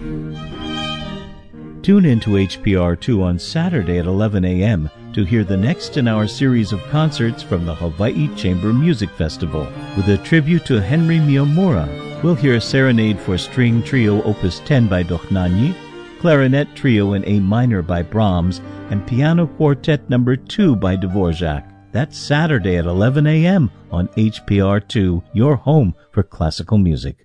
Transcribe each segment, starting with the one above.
Tune in to HPR2 on Saturday at 11 a.m. to hear the next in our series of concerts from the Hawaii Chamber Music Festival. With a tribute to Henry Miyamura, we'll hear a serenade for string trio Opus 10 by Dochnani, clarinet trio in A minor by Brahms, and piano quartet number 2 by Dvorak. That's Saturday at 11 a.m. on HPR2, your home for classical music.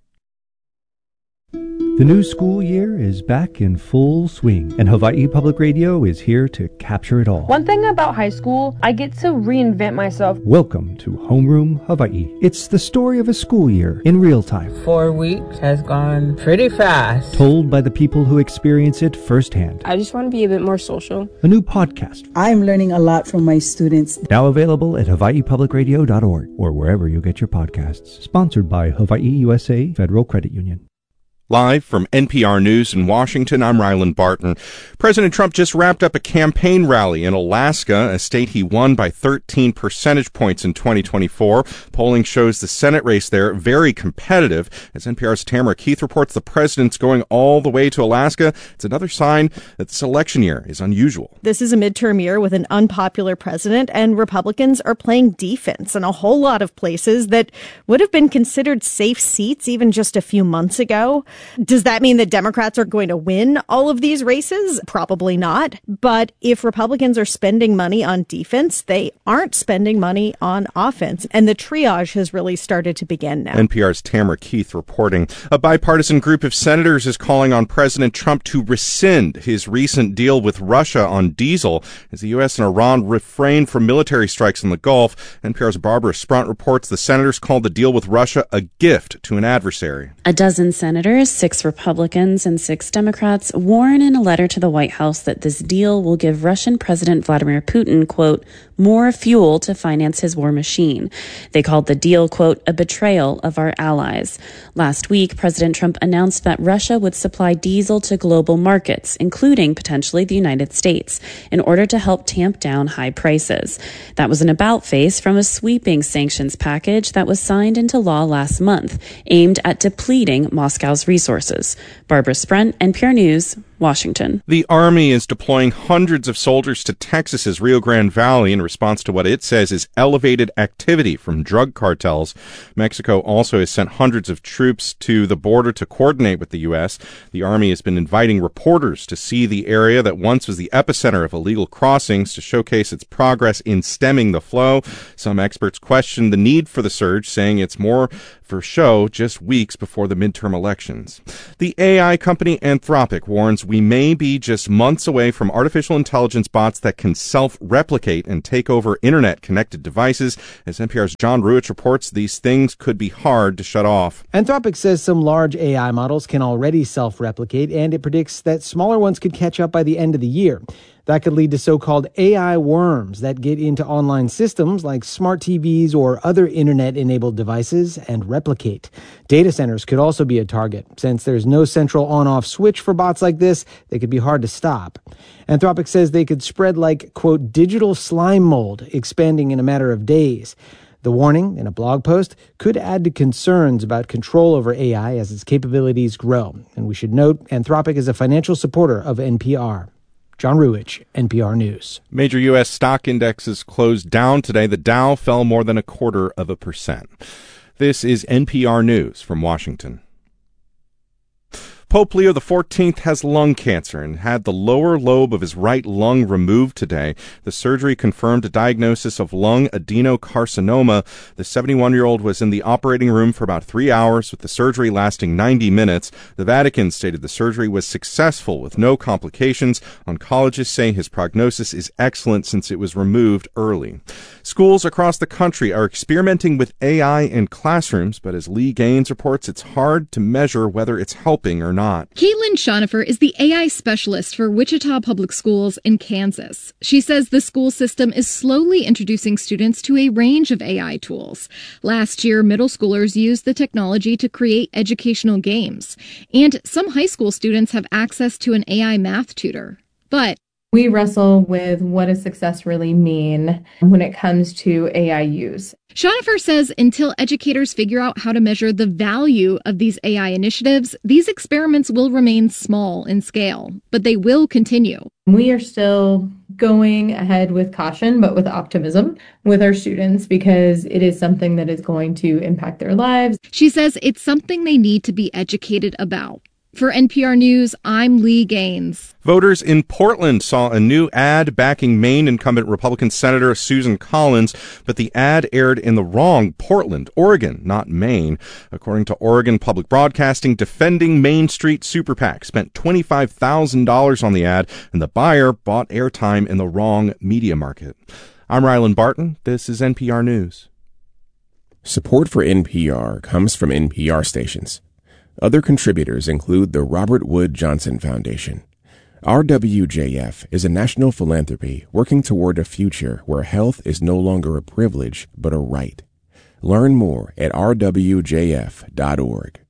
The new school year is back in full swing, and Hawaii Public Radio is here to capture it all. One thing about high school, I get to reinvent myself. Welcome to Homeroom Hawaii. It's the story of a school year in real time. 4 weeks has gone pretty fast. Told by the people who experience it firsthand. I just want to be a bit more social. A new podcast. I'm learning a lot from my students. Now available at hawaiipublicradio.org or wherever you get your podcasts. Sponsored by Hawaii USA Federal Credit Union. Live from NPR News in Washington, I'm Ryland Barton. President Trump just wrapped up a campaign rally in Alaska, a state he won by 13 percentage points in 2024. Polling shows the Senate race there very competitive. As NPR's Tamara Keith reports, the president's going all the way to Alaska. It's another sign that this election year is unusual. This is a midterm year with an unpopular president, and Republicans are playing defense in a whole lot of places that would have been considered safe seats even just a few months ago. Does that mean that Democrats are going to win all of these races? Probably not. But if Republicans are spending money on defense, they aren't spending money on offense. And the triage has really started to begin now. NPR's Tamara Keith reporting. A bipartisan group of senators is calling on President Trump to rescind his recent deal with Russia on diesel as the U.S. and Iran refrain from military strikes in the Gulf. NPR's Barbara Sprunt reports the senators called the deal with Russia a gift to an adversary. A dozen senators, 6 Republicans and 6 Democrats, warn in a letter to the White House that this deal will give Russian President Vladimir Putin, quote, more fuel to finance his war machine. They called the deal, quote, a betrayal of our allies. Last week, President Trump announced that Russia would supply diesel to global markets, including potentially the United States, in order to help tamp down high prices. That was an about-face from a sweeping sanctions package that was signed into law last month, aimed at depleting Moscow's resources. Barbara Sprunt, NPR News, Washington. The Army is deploying hundreds of soldiers to Texas's Rio Grande Valley in response to what it says is elevated activity from drug cartels. Mexico also has sent hundreds of troops to the border to coordinate with the U.S. The Army has been inviting reporters to see the area that once was the epicenter of illegal crossings to showcase its progress in stemming the flow. Some experts question the need for the surge, saying it's more for show just weeks before the midterm elections. The AI company Anthropic warns we may be just months away from artificial intelligence bots that can self-replicate and take over internet-connected devices. As NPR's John Ruich reports, these things could be hard to shut off. Anthropic says some large AI models can already self-replicate, and it predicts that smaller ones could catch up by the end of the year. That could lead to so-called AI worms that get into online systems like smart TVs or other internet-enabled devices and replicate. Data centers could also be a target. Since there's no central on-off switch for bots like this, they could be hard to stop. Anthropic says they could spread like, quote, digital slime mold, expanding in a matter of days. The warning in a blog post could add to concerns about control over AI as its capabilities grow. And we should note, Anthropic is a financial supporter of NPR. John Ruich, NPR News. Major U.S. stock indexes closed down today. The Dow fell more than 0.25%. This is NPR News from Washington. Pope Leo XIV has lung cancer and had the lower lobe of his right lung removed today. The surgery confirmed a diagnosis of lung adenocarcinoma. The 71-year-old was in the operating room for about 3 hours, with the surgery lasting 90 minutes. The Vatican stated the surgery was successful with no complications. Oncologists say his prognosis is excellent since it was removed early. Schools across the country are experimenting with AI in classrooms, but as Lee Gaines reports, it's hard to measure whether it's helping or not. Caitlin Schonifer is the AI specialist for Wichita Public Schools in Kansas. She says the school system is slowly introducing students to a range of AI tools. Last year, middle schoolers used the technology to create educational games, and some high school students have access to an AI math tutor. But We wrestle with what does success really mean when it comes to AI use. Schoenhofer says until educators figure out how to measure the value of these AI initiatives, these experiments will remain small in scale, but they will continue. We are still going ahead with caution, but with optimism with our students because it is something that is going to impact their lives. She says it's something they need to be educated about. For NPR News, I'm Lee Gaines. Voters in Portland saw a new ad backing Maine incumbent Republican Senator Susan Collins, but the ad aired in the wrong Portland, Oregon, not Maine. According to Oregon Public Broadcasting, Defending Main Street Super PAC spent $25,000 on the ad, and the buyer bought airtime in the wrong media market. I'm Rylan Barton. This is NPR News. Support for NPR comes from NPR stations. Other contributors include the Robert Wood Johnson Foundation. RWJF is a national philanthropy working toward a future where health is no longer a privilege but a right. Learn more at rwjf.org.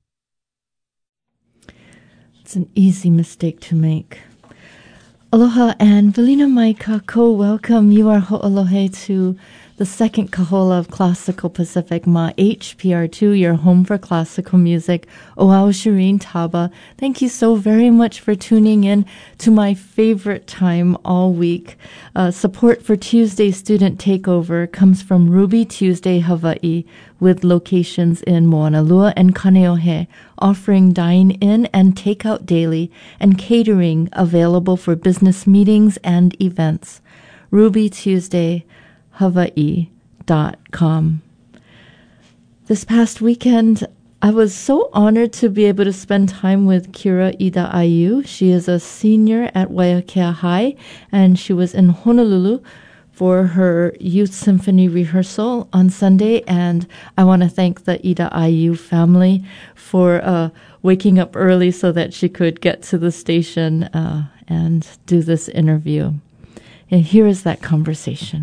It's an easy mistake to make. Aloha and Velina Maika, welcome. You are ho'olohe to the second kahola of Classical Pacific Ma HPR2, your home for classical music. Oau Shireen Taba, thank you so very much for tuning in to my favorite time all week. Support for Tuesday Student Takeover comes from Ruby Tuesday Hawaii, with locations in Moanalua and Kaneohe, offering dine-in and take-out daily and catering available for business meetings and events. Ruby Tuesday Hawaii.com. This past weekend, I was so honored to be able to spend time with Kira Ida Ayu. She is a senior at Waiakea High, and she was in Honolulu for her youth symphony rehearsal on Sunday. And I want to thank the Ida Ayu family for waking up early so that she could get to the station and do this interview. And here is that conversation.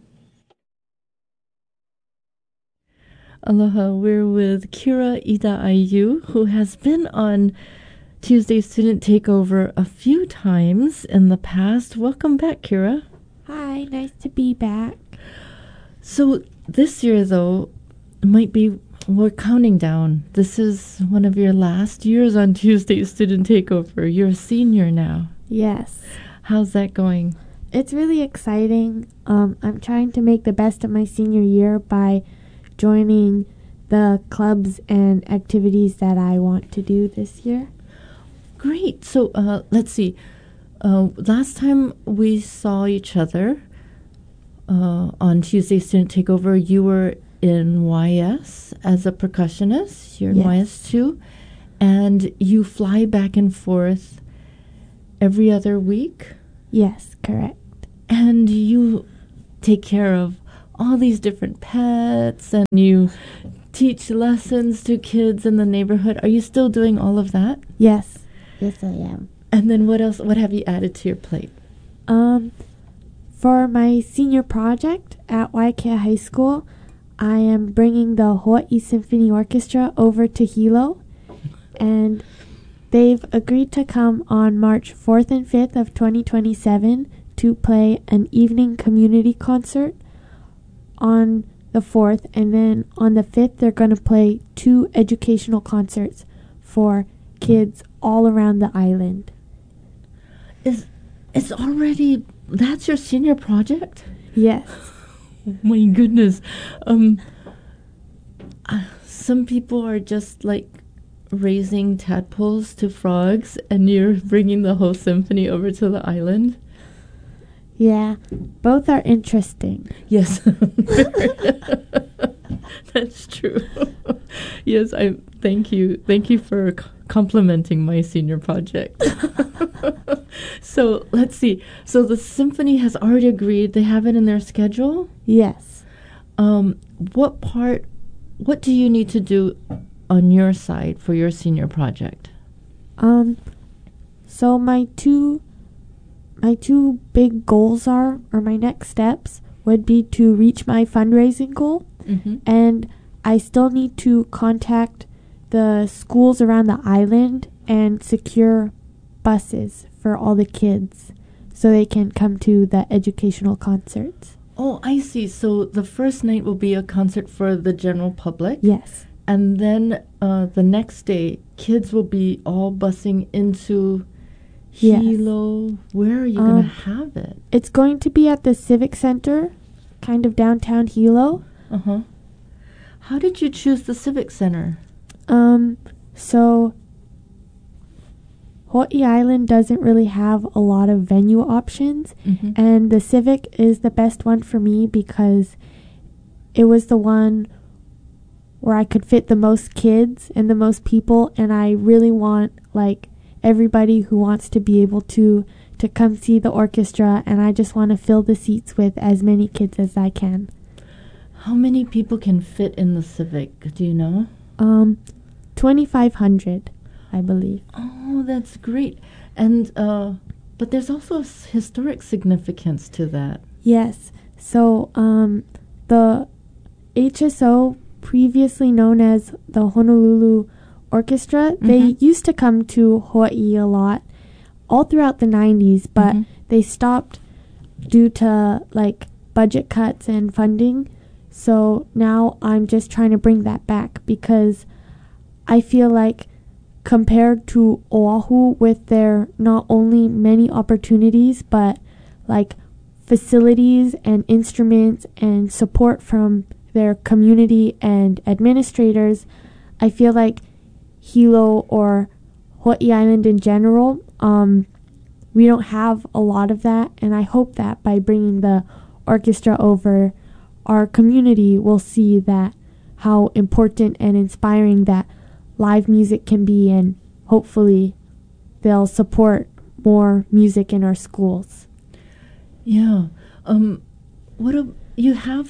Aloha, we're with Kira Ida Ayu, who has been on Tuesday Student Takeover a few times in the past. Welcome back, Kira. Hi, nice to be back. So this year, though, we're counting down. This is one of your last years on Tuesday Student Takeover. You're a senior now. Yes. How's that going? It's really exciting. I'm trying to make the best of my senior year by joining the clubs and activities that I want to do this year. Great. So let's see. Last time we saw each other on Tuesday Student Takeover, you were in YS as a percussionist. You're in YS too. And you fly back and forth every other week? Yes, correct. And you take care of all these different pets, and you teach lessons to kids in the neighborhood. Are you still doing all of that? Yes. Yes, I am. And then what else? What have you added to your plate? For my senior project at Waiakea High School, I am bringing the Hawaii Symphony Orchestra over to Hilo, and they've agreed to come on March 4th and 5th of 2027 to play an evening community concert on the 4th, and then on the 5th they're going to play 2 educational concerts for kids all around the island. It's already, that's your senior project? Yes. Oh my goodness. Some people are just like raising tadpoles to frogs, and you're bringing the whole symphony over to the island? Yeah, both are interesting. Yes. That's true. Yes, thank you. Thank you for complimenting my senior project. So, let's see. So the symphony has already agreed. They have it in their schedule? Yes. What do you need to do on your side for your senior project? So my two big goals or my next steps would be to reach my fundraising goal. Mm-hmm. And I still need to contact the schools around the island and secure buses for all the kids so they can come to the educational concerts. Oh, I see. So the first night will be a concert for the general public. Yes. And then the next day, kids will be all busing into Hilo. Yes. Where are you going to have it? It's going to be at the Civic Center, kind of downtown Hilo. Uh-huh. How did you choose the Civic Center? So Hawaii Island doesn't really have a lot of venue options, and the Civic is the best one for me because it was the one where I could fit the most kids and the most people, and I really want, like, everybody who wants to be able to come see the orchestra, and I just want to fill the seats with as many kids as I can. How many people can fit in the Civic, do you know? 2,500, I believe. Oh, that's great. And, but there's also historic significance to that. Yes. So, the HSO, previously known as the Honolulu Orchestra, they used to come to Hawaii a lot all throughout the 90s, but they stopped due to, like, budget cuts and funding. So now I'm just trying to bring that back because I feel like compared to Oahu, with their not only many opportunities, but like facilities and instruments and support from their community and administrators, I feel like Hilo or Hawaii Island in general, we don't have a lot of that, and I hope that by bringing the orchestra over, our community will see that how important and inspiring that live music can be, and hopefully they'll support more music in our schools. Yeah. You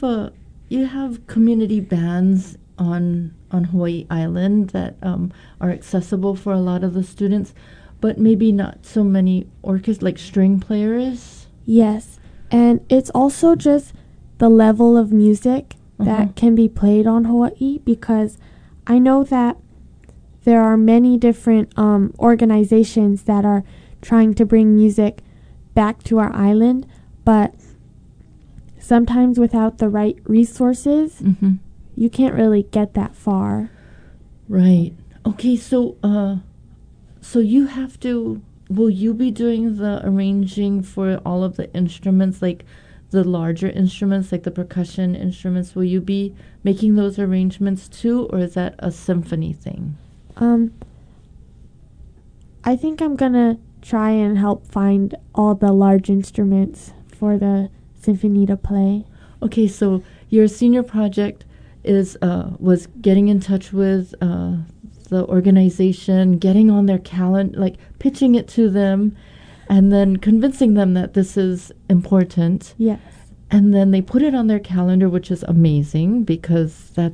have community bands on Hawaii Island that are accessible for a lot of the students, but maybe not so many like string players. Yes, and it's also just the level of music that can be played on Hawaii, because I know that there are many different organizations that are trying to bring music back to our island, but sometimes without the right resources, you can't really get that far. Right. Okay, so you have to, will you be doing the arranging for all of the instruments, like the larger instruments, like the percussion instruments? Will you be making those arrangements too, or is that a symphony thing? I think I'm gonna try and help find all the large instruments for the symphony to play. Okay, so your senior project was getting in touch with the organization, getting on their calendar, like pitching it to them, and then convincing them that this is important. Yes. And then they put it on their calendar, which is amazing because